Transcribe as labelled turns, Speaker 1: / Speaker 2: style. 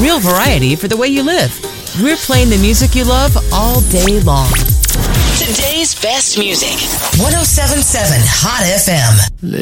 Speaker 1: real variety for the way you live. We're playing the music you love all day long.
Speaker 2: Today's best music. 107.7 Hot FM.